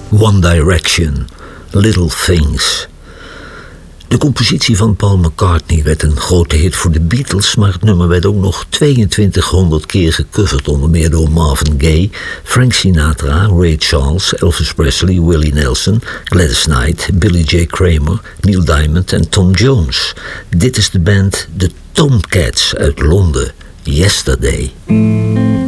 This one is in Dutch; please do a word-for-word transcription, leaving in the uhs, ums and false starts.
One Direction, Little Things. De compositie van Paul McCartney werd een grote hit voor de Beatles, maar het nummer werd ook nog tweeëntwintighonderd keer gecoverd, onder meer door Marvin Gaye, Frank Sinatra, Ray Charles, Elvis Presley, Willie Nelson, Gladys Knight, Billy J. Kramer, Neil Diamond en Tom Jones. Dit is de band The Tomcats uit Londen, Yesterday.